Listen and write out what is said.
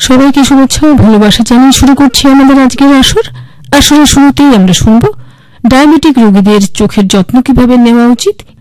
সবাইকে শুভেচ্ছা ও ভালোবাসা জানিয়ে শুরু করছি আমাদের আজকের আসরের শুরুতেই আমরা শুনব ডায়াবেটিক রোগীদের চোখের যত্ন কিভাবে নেওয়া উচিত